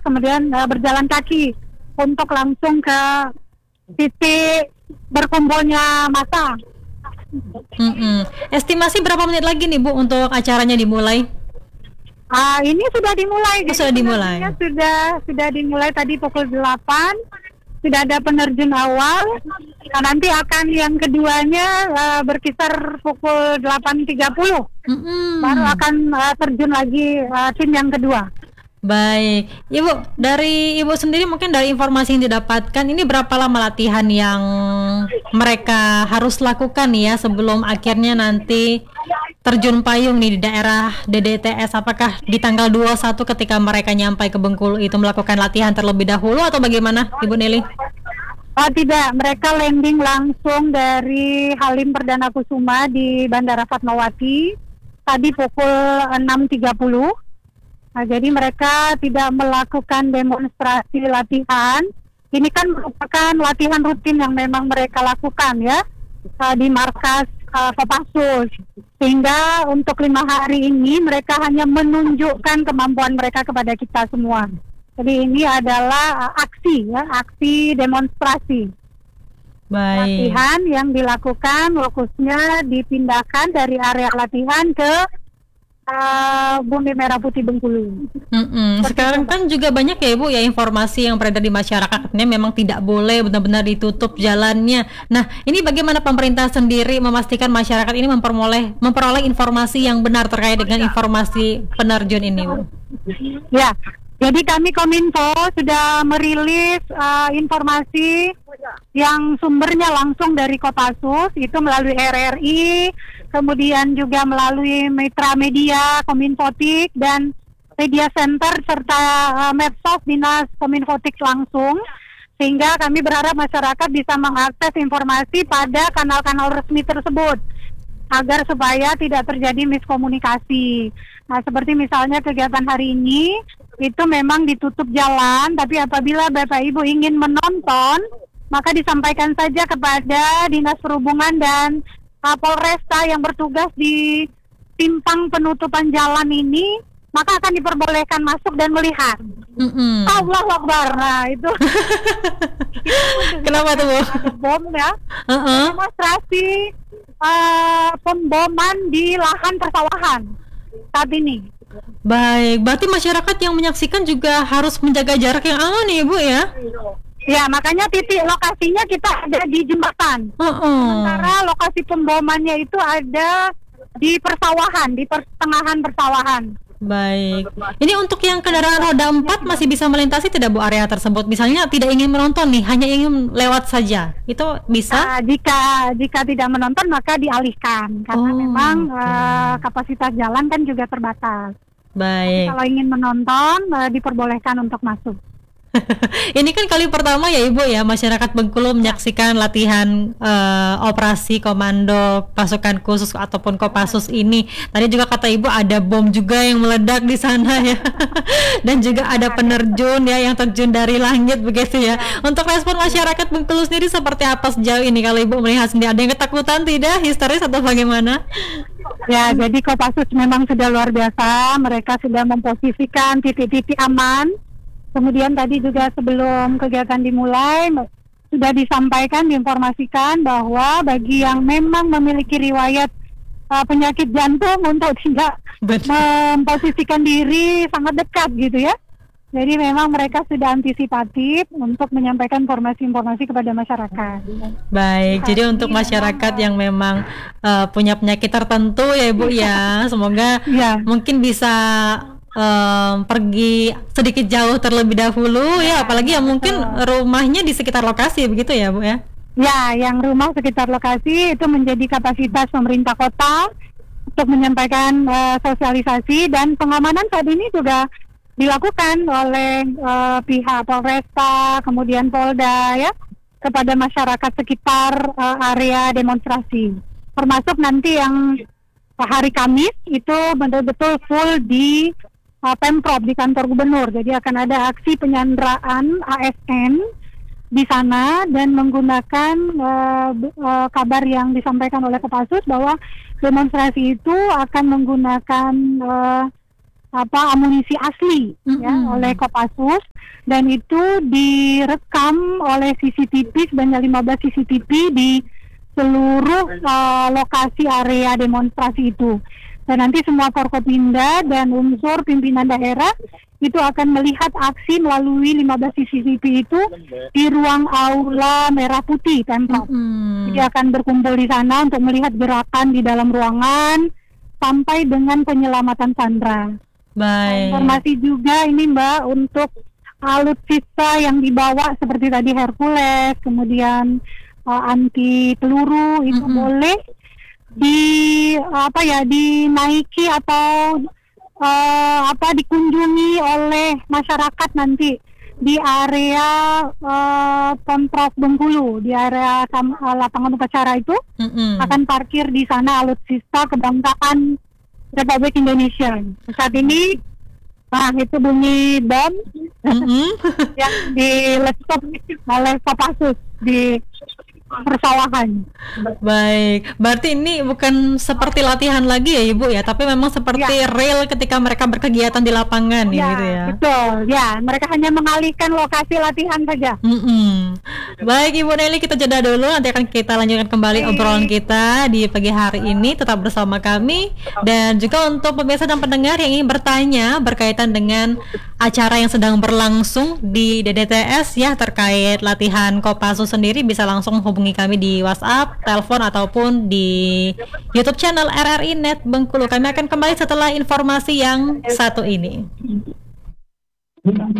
kemudian berjalan kaki untuk langsung ke titik berkumpulnya massa. Estimasi berapa menit lagi nih Bu untuk acaranya dimulai? Ini sudah dimulai. Sudah dimulai. Sudah dimulai tadi pukul 8. Sudah ada penerjun awal. Nah, nanti akan yang keduanya berkisar pukul 8.30. Baru akan terjun lagi tim yang kedua. Baik, Ibu, dari Ibu sendiri mungkin dari informasi yang didapatkan, ini berapa lama latihan yang mereka harus lakukan ya sebelum akhirnya nanti terjun payung nih di daerah DDTS? Apakah di tanggal 21 ketika mereka nyampai ke Bengkulu itu melakukan latihan terlebih dahulu atau bagaimana, Ibu Neli? Tidak, mereka landing langsung dari Halim Perdana Kusuma di Bandara Fatmawati tadi pukul 6.30. Nah, jadi mereka tidak melakukan demonstrasi latihan. Ini kan merupakan latihan rutin yang memang mereka lakukan ya di markas Kopassus. Sehingga untuk 5 hari ini mereka hanya menunjukkan kemampuan mereka kepada kita semua. Jadi ini adalah aksi demonstrasi. Baik. Latihan yang dilakukan fokusnya dipindahkan dari area latihan ke Bumi Merah Putih Bengkulu. Sekarang kan juga banyak ya Ibu ya informasi yang beredar di masyarakat, ini memang tidak boleh benar-benar ditutup jalannya. Nah, ini bagaimana pemerintah sendiri memastikan masyarakat ini memperoleh informasi yang benar terkait dengan informasi penerjun ini, Bu? Ya, jadi kami Kominfo sudah merilis informasi yang sumbernya langsung dari Kopassus, itu melalui RRI, kemudian juga melalui mitra media Kominfotik dan media center serta medsos Dinas Kominfotik langsung, sehingga kami berharap masyarakat bisa mengakses informasi pada kanal-kanal resmi tersebut agar supaya tidak terjadi miskomunikasi. Nah, seperti misalnya kegiatan hari ini itu memang ditutup jalan, tapi apabila Bapak Ibu ingin menonton, maka disampaikan saja kepada Dinas Perhubungan dan Polresta yang bertugas di simpang penutupan jalan ini, maka akan diperbolehkan masuk dan melihat. Allahu Akbar. Nah, itu kenapa tuh, Bu? Ada bom ya. Demonstrasi pemboman di lahan persawahan saat ini. Baik, berarti masyarakat yang menyaksikan juga harus menjaga jarak yang aman nih, Bu ya? Ya, makanya titik lokasinya kita ada di jembatan. Sementara lokasi pembomannya itu ada di persawahan, di pertengahan persawahan. Baik. Ini untuk yang kendaraan roda 4 masih bisa melintasi tidak Bu area tersebut? Misalnya tidak ingin menonton nih, hanya ingin lewat saja. Itu bisa? Jika tidak menonton maka dialihkan karena memang kapasitas jalan kan juga terbatas. Baik. Kalau ingin menonton diperbolehkan untuk masuk. Ini kan kali pertama ya Ibu ya masyarakat Bengkulu menyaksikan latihan operasi komando pasukan khusus ataupun Kopassus ini. Tadi juga kata Ibu ada bom juga yang meledak di sana ya. Dan juga ada penerjun ya yang terjun dari langit begitu ya. Untuk respon masyarakat Bengkulu sendiri seperti apa sejauh ini kalau Ibu melihat sendiri? Ada yang ketakutan tidak? Histeris atau bagaimana? Ya, jadi Kopassus memang sudah luar biasa. Mereka sudah memposisikan titik-titik aman. Kemudian tadi juga sebelum kegiatan dimulai sudah disampaikan, diinformasikan bahwa bagi yang memang memiliki riwayat penyakit jantung untuk tidak memposisikan diri sangat dekat gitu ya. Jadi memang mereka sudah antisipatif untuk menyampaikan informasi-informasi kepada masyarakat. Baik, jadi untuk masyarakat yang memang punya penyakit tertentu ya Ibu ya, semoga mungkin bisa pergi sedikit jauh terlebih dahulu ya, apalagi yang mungkin rumahnya di sekitar lokasi begitu ya Bu ya. Ya, yang rumah sekitar lokasi itu menjadi kapasitas pemerintah kota untuk menyampaikan sosialisasi, dan pengamanan saat ini juga dilakukan oleh pihak Polresta, kemudian Polda ya, kepada masyarakat sekitar area demonstrasi. Termasuk nanti yang hari Kamis itu betul-betul full di Pemprov, di kantor gubernur. Jadi akan ada aksi penyanderaan ASN di sana dan menggunakan kabar yang disampaikan oleh Kopassus bahwa demonstrasi itu akan menggunakan amunisi asli ya oleh Kopassus, dan itu direkam oleh CCTV, sebanyak 15 CCTV di seluruh lokasi area demonstrasi itu. Dan nanti semua Forkopimda dan unsur pimpinan daerah itu akan melihat aksi melalui 15 CCTV itu di ruang aula merah putih Pemprov. Jadi akan berkumpul di sana untuk melihat gerakan di dalam ruangan sampai dengan penyelamatan sandra. Baik. Informasi juga ini Mbak untuk alutsista yang dibawa seperti tadi Hercules, kemudian anti peluru itu boleh dinaiki atau dikunjungi oleh masyarakat nanti di area Pemprov Bengkulu, di area lapangan upacara itu akan parkir di sana alutsista kebangsaan Republik Indonesia. Saat ini itu bunyi bom yang dilestop oleh Kopassus di persawahan. Baik, berarti ini bukan seperti latihan lagi ya Ibu ya, tapi memang seperti real ketika mereka berkegiatan di lapangan gitu ya. Betul, ya, mereka hanya mengalihkan lokasi latihan saja. Baik Ibu Nelly, kita jeda dulu, nanti akan kita lanjutkan kembali obrolan kita di pagi hari ini. Tetap bersama kami, dan juga untuk pemirsa dan pendengar yang ingin bertanya berkaitan dengan acara yang sedang berlangsung di DDTS ya, terkait latihan Kopassus sendiri, bisa langsung hubungi kami di WhatsApp, telepon, ataupun di YouTube channel RRI Net Bengkulu. Kami akan kembali setelah informasi yang satu ini.